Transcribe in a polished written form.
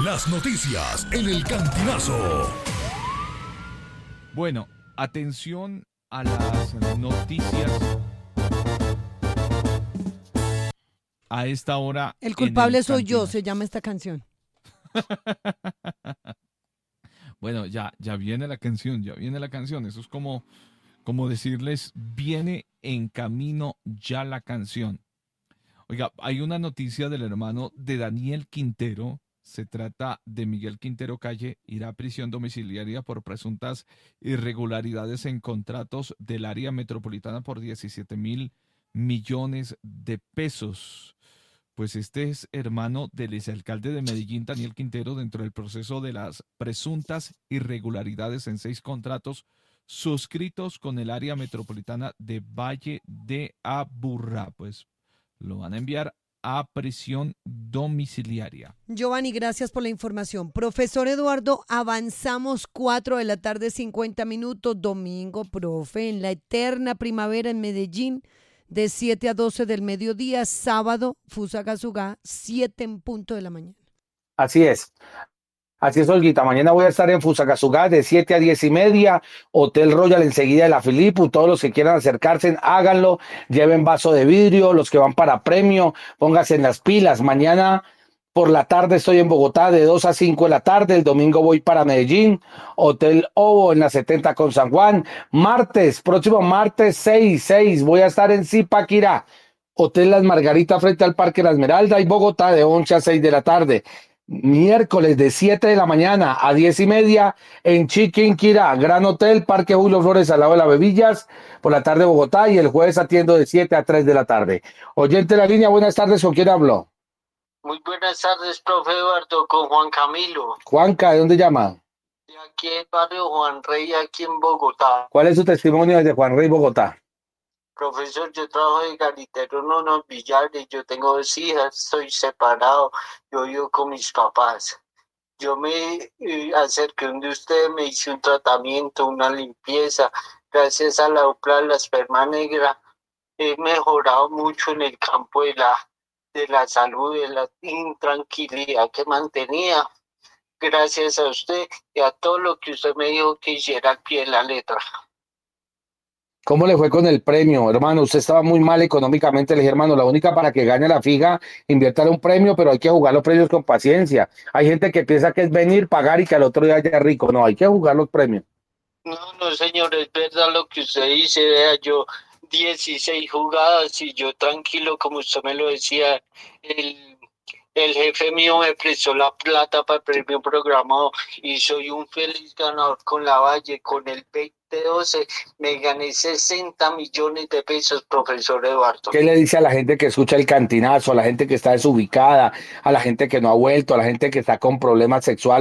Las noticias en el Cantinazo. Bueno, atención a las noticias a esta hora. El culpable soy yo, Cantinazo. se llama esta canción. Bueno, ya viene la canción, ya viene la canción. Eso es como decirles, viene en camino ya la canción. Oiga, hay una noticia del hermano de Daniel Quintero. Se trata de Miguel Quintero Calle, irá a prisión domiciliaria por presuntas irregularidades en contratos del área metropolitana por 17.000 millones de pesos. Pues este es hermano del exalcalde de Medellín, Daniel Quintero, dentro del proceso de las presuntas irregularidades en 6 contratos suscritos con el área metropolitana de Valle de Aburrá. Pues lo van a enviar a prisión domiciliaria. Giovanni, gracias por la información. Profesor Eduardo, avanzamos 4 de la tarde, 50 minutos, domingo, profe, en la eterna primavera en Medellín, de 7 a 12 del mediodía, sábado, Fusagasugá, 7 en punto de la mañana. Así es, Olguita. Mañana voy a estar en Fusagasugá de 7 a 10 y media, Hotel Royal enseguida de la Filipu. Todos los que quieran acercarse, háganlo, lleven vaso de vidrio, los que van para premio, pónganse en las pilas. Mañana por la tarde estoy en Bogotá de 2 a 5 de la tarde, el domingo voy para Medellín, Hotel Ovo en la 70 con San Juan. Próximo martes 6 voy a estar en Zipaquirá, Hotel Las Margaritas frente al Parque La Esmeralda y Bogotá de 11 a 6 de la tarde. Miércoles de 7 de la mañana a 10 y media en Chiquinquirá, Gran Hotel, Parque Julio Flores al lado de las Bebillas, por la tarde Bogotá, y el jueves atiendo de 7 a 3 de la tarde. Oyente de la línea, buenas tardes, ¿con quién hablo? Muy buenas tardes, profe Eduardo, con Juan Camilo, Juanca, ¿de dónde llama? de aquí en barrio Juan Rey, aquí en Bogotá. ¿Cuál es su testimonio desde Juan Rey, Bogotá? Profesor, yo trabajo de garitero en unos billares, yo tengo 2 hijas, estoy separado, yo vivo con mis papás. Yo me acerqué donde usted, me hice un tratamiento, una limpieza, gracias a la UPLA, la esperma negra, he mejorado mucho en el campo de la salud, de la intranquilidad que mantenía. Gracias a usted y a todo lo que usted me dijo que hiciera al pie de la letra. ¿Cómo le fue con el premio, hermano? Usted estaba muy mal económicamente. Le dije, hermano, la única para que gane la fija, inviértale un premio, pero hay que jugar los premios con paciencia. Hay gente que piensa que es venir, pagar y que al otro día haya rico. No, hay que jugar los premios. No, señor, es verdad lo que usted dice. Vea, yo 16 jugadas y yo tranquilo, como usted me lo decía, el jefe mío me prestó la plata para el premio programado y soy un feliz ganador con la Valle, con el 2012 me gané 60 millones de pesos, profesor Eduardo. ¿Qué le dice a la gente que escucha el Cantinazo, a la gente que está desubicada, a la gente que no ha vuelto, a la gente que está con problemas sexuales?